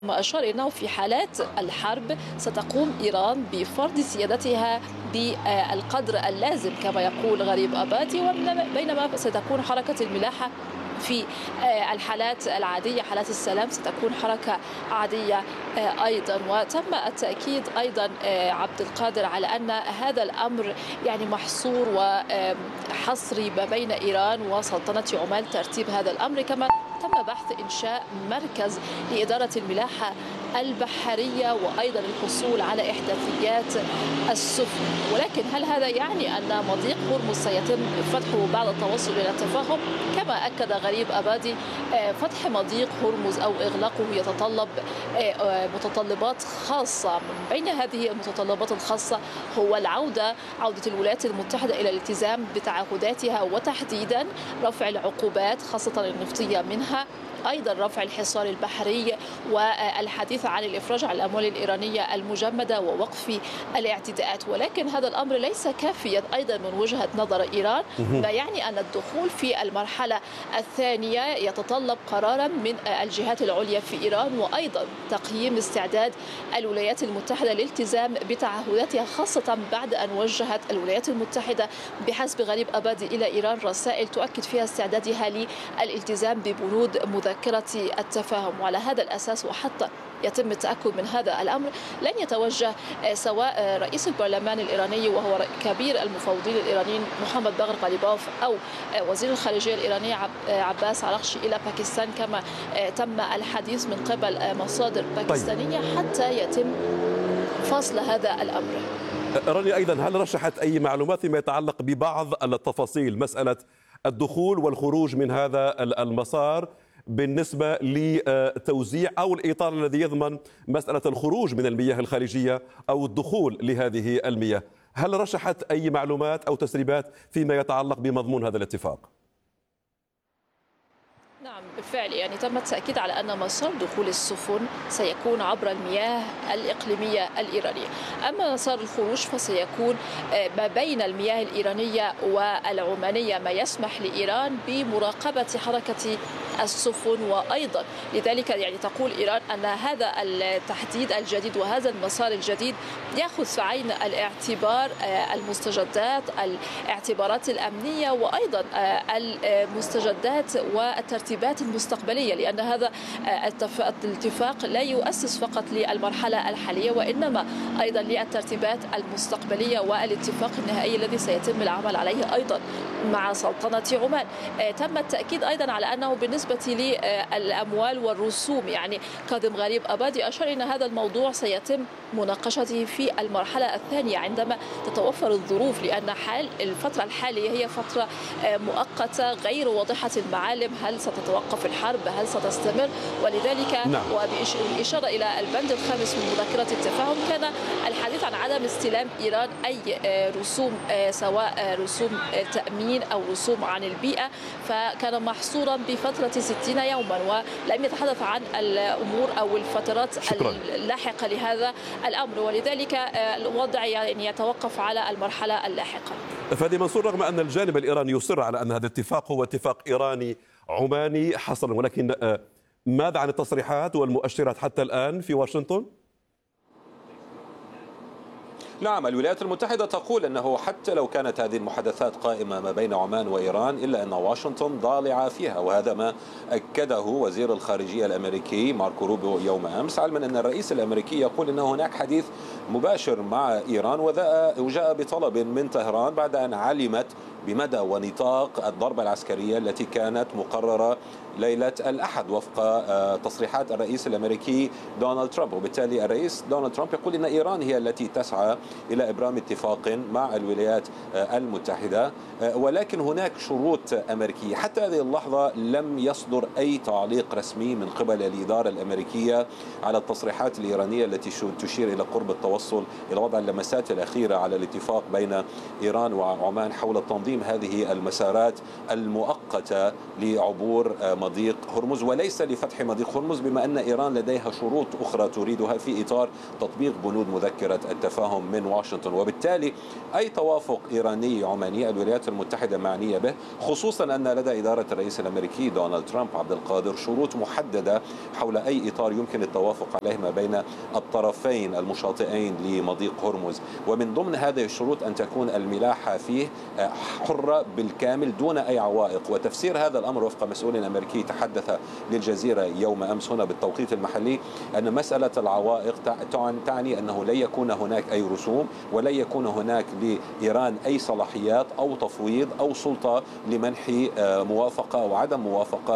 ما أشار أنه في حالات الحرب ستقوم إيران بفرض سيادتها بالقدر اللازم كما يقول غريب أبادي، بينما ستكون حركة الملاحة في الحالات العادية حالات السلام ستكون حركة عادية أيضا. وتم التأكيد أيضا عبد القادر على أن هذا الأمر يعني محصور وحصري ما بين إيران وسلطنة عمان ترتيب هذا الأمر. كما تم بحث إنشاء مركز لإدارة الملاحة البحرية وأيضا الحصول على إحداثيات السفن. ولكن هل هذا يعني أن مضيق هرمز سيتم فتحه بعد التوصل إلى التفاهم؟ كما أكد غريب أبادي فتح مضيق هرمز أو إغلاقه يتطلب متطلبات خاصة. من بين هذه المتطلبات الخاصة هو عودة الولايات المتحدة إلى الالتزام بتعهداتها، وتحديدا رفع العقوبات خاصة النفطية منها، أيضا رفع الحصار البحري والحديث عن الإفراج عن الأموال الإيرانية المجمدة ووقف الاعتداءات. ولكن هذا الأمر ليس كافيا أيضا من وجهة نظر إيران، ما يعني أن الدخول في المرحلة الثانية يتطلب قرارا من الجهات العليا في إيران، وأيضا تقييم استعداد الولايات المتحدة للالتزام بتعهداتها، خاصة بعد أن وجهت الولايات المتحدة بحسب غريب أبادي إلى إيران رسائل تؤكد فيها استعدادها للالتزام ببنود مذكرة التفاهم. وعلى هذا الأساس وحتى يتم التأكد من هذا الأمر لن يتوجه سواء رئيس البرلمان الإيراني وهو كبير المفوضين الإيرانيين محمد باغر غالباف أو وزير الخارجية الإيراني عباس عراقشي إلى باكستان كما تم الحديث من قبل مصادر باكستانية حتى يتم فصل هذا الأمر. رانيا، أيضا هل رشحت أي معلومات فيما يتعلق ببعض التفاصيل مسألة الدخول والخروج من هذا المسار بالنسبة لتوزيع أو الإطار الذي يضمن مسألة الخروج من المياه الخارجية أو الدخول لهذه المياه؟ هل رشحت أي معلومات أو تسريبات فيما يتعلق بمضمون هذا الاتفاق؟ نعم بالفعل، يعني تم التأكيد على أن مسار دخول السفن سيكون عبر المياه الإقليمية الإيرانية، أما مسار الخروج فسيكون ما بين المياه الإيرانية والعمانية، ما يسمح لإيران بمراقبة حركة السفن. وأيضا لذلك يعني تقول إيران أن هذا التحديد الجديد وهذا المسار الجديد يأخذ في عين الاعتبار المستجدات، الاعتبارات الأمنية، وأيضا المستجدات والترتيبات المستقبلية، لأن هذا الاتفاق لا يؤسس فقط للمرحلة الحالية وإنما أيضا للترتيبات المستقبلية والاتفاق النهائي الذي سيتم العمل عليه أيضا مع سلطنة عمان. تم التأكيد أيضا على أنه بالنسبة للأموال والرسوم، يعني كاظم غريب أبادي أشار أن هذا الموضوع سيتم مناقشته في المرحلة الثانية عندما تتوفر الظروف، لأن الفترة الحالية هي فترة مؤقتة غير واضحة المعالم، هل ستتوقف الحرب هل ستستمر، ولذلك وبالإشارة إلى البند الخامس من مذكرة التفاهم كان الحديث عن عدم استلام إيران أي رسوم سواء رسوم تأمين أو رسوم عن البيئة، فكان محصورا بفترة 60 يوما ولم يتحدث عن الأمور أو الفترات اللاحقة لهذا الأمر، ولذلك الوضع يعني يتوقف على المرحلة اللاحقة. فادي منصور، رغم أن الجانب الإيراني يصر على أن هذا الاتفاق هو اتفاق إيراني عماني حصرا، ولكن ماذا عن التصريحات والمؤشرات حتى الآن في واشنطن؟ نعم، الولايات المتحدة تقول أنه حتى لو كانت هذه المحادثات قائمة ما بين عمان وإيران إلا أن واشنطن ضالعة فيها، وهذا ما أكده وزير الخارجية الأمريكي ماركو روبيو يوم أمس، علما أن الرئيس الأمريكي يقول أن هناك حديث مباشر مع إيران وجاء بطلب من طهران بعد أن علمت بمدى ونطاق الضربة العسكرية التي كانت مقررة ليلة الأحد وفق تصريحات الرئيس الأمريكي دونالد ترامب. وبالتالي الرئيس دونالد ترامب يقول إن إيران هي التي تسعى إلى إبرام اتفاق مع الولايات المتحدة، ولكن هناك شروط أمريكية. حتى هذه اللحظة لم يصدر أي تعليق رسمي من قبل الإدارة الأمريكية على التصريحات الإيرانية التي تشير إلى قرب التوصل إلى وضع اللمسات الأخيرة على الاتفاق بين إيران وعمان حول تنظيم تنظيم هذه المسارات المؤقتة لعبور مضيق هرمز، وليس لفتح مضيق هرمز، بما أن إيران لديها شروط أخرى تريدها في إطار تطبيق بنود مذكرة التفاهم من واشنطن. وبالتالي أي توافق إيراني عماني الولايات المتحدة معنية به، خصوصا أن لدى إدارة الرئيس الأمريكي دونالد ترامب عبد القادر شروط محددة حول أي إطار يمكن التوافق عليه ما بين الطرفين المشاطئين لمضيق هرمز. ومن ضمن هذه الشروط أن تكون الملاحة فيه حرة بالكامل دون أي عوائق. وتفسير هذا الأمر وفق مسؤول أمريكي تحدث للجزيرة يوم أمس هنا بالتوقيت المحلي أن مسألة العوائق تعني أنه لن يكون هناك أي رسوم، ولن يكون هناك لإيران أي صلاحيات أو تفويض أو سلطة لمنح موافقة أو عدم موافقة